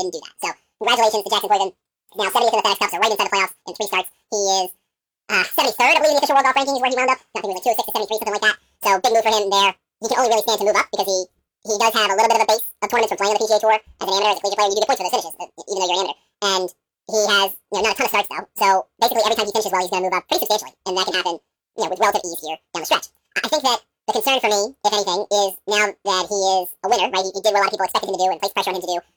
didn't do that. So congratulations to Jackson Cloven. Now 70th in the FedEx Cup, so right inside the playoffs in 3 starts. He is 73rd, I believe, in the official world golf rankings, where he wound up. I think it was like 206 to 73, something like that. So big move for him there. He can only really stand to move up because he does have a little bit of a base of tournaments from playing on the PGA Tour as an amateur, as a collegiate player. You do get points for those finishes, even though you're an amateur. And he has, not a ton of starts though. So basically, every time he finishes well, he's going to move up pretty substantially, and that can happen, with relative ease here down the stretch. I think that the concern for me, if anything, is now that he is a winner, right? He did what a lot of people expected him to do and placed pressure on him to do